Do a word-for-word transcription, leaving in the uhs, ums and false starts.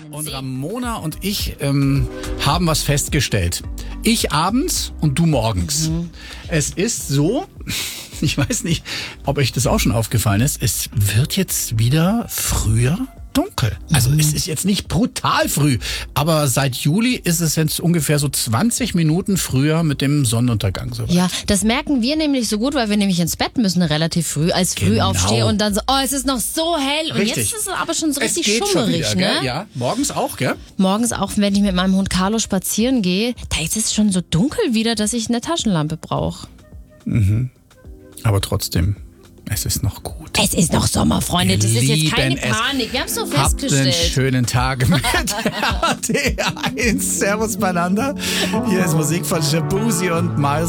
Und Ramona und ich ähm, haben was festgestellt. Ich abends und du morgens. Mhm. Es ist so, ich weiß nicht, ob euch das auch schon aufgefallen ist, es wird jetzt wieder früher dunkel. Also mhm. es ist jetzt nicht brutal früh, aber seit Juli ist es jetzt ungefähr so zwanzig Minuten früher mit dem Sonnenuntergang soweit. Ja, das merken wir nämlich so gut, weil wir nämlich ins Bett müssen relativ früh, als früh Genau. aufstehe und dann so, oh, es ist noch so hell. Und Richtig. jetzt ist es aber schon so Es richtig geht schummerig, schon wieder, ne? gell? Ja, morgens auch, gell? Morgens auch, wenn ich mit meinem Hund Carlo spazieren gehe, da ist es schon so dunkel wieder, dass ich eine Taschenlampe brauche. Mhm. Aber trotzdem, es ist noch gut. Es ist noch Sommer, Freunde. Das ist jetzt keine es. Panik. Wir haben es so Habt festgestellt. einen schönen Tag mit R T eins. Servus beieinander. Hier ist Musik von Shabuzi und Miles.